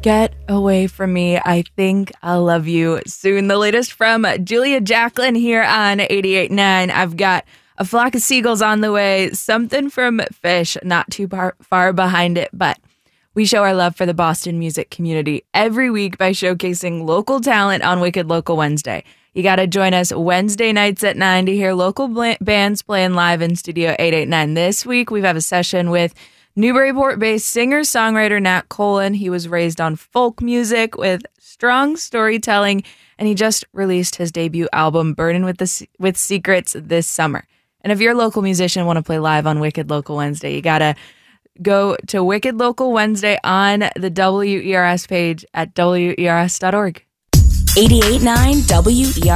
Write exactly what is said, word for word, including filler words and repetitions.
Get away from me. I think I'll love you soon. The latest from Julia Jacklin here on eighty-eight point nine. I've got A Flock of Seagulls on the way, something from Fish, not too far, far behind it, but we show our love for the Boston music community every week by showcasing local talent on Wicked Local Wednesday. You got to join us Wednesday nights at nine to hear local bl- bands playing live in Studio eight eighty-nine. This week, we have a session with Newburyport-based singer-songwriter Nat Colin. He was raised on folk music with strong storytelling, and he just released his debut album, Burnin' with the with Secrets, this summer. And if you're a local musician and want to play live on Wicked Local Wednesday, you got to go to Wicked Local Wednesday on the W E R S page at W E R S dot org. eighty-eight point nine W E R S